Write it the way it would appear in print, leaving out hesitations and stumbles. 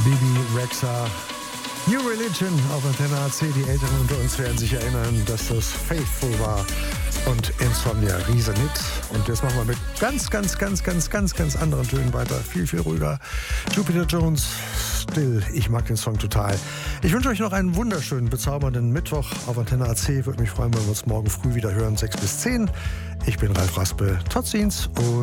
Bibi Rexha, New Religion auf Antenne AC. Die Älteren unter uns werden sich erinnern, dass das Faithful war und Insomnia, Riesenhit. Und jetzt machen wir mit ganz anderen Tönen weiter. Viel ruhiger. Jupiter Jones, Still. Ich mag den Song total. Ich wünsche euch noch einen wunderschönen, bezaubernden Mittwoch auf Antenne AC. Würde mich freuen, wenn wir uns morgen früh wieder hören, 6 bis 10. Ich bin Ralf Raspel. Tot ziens und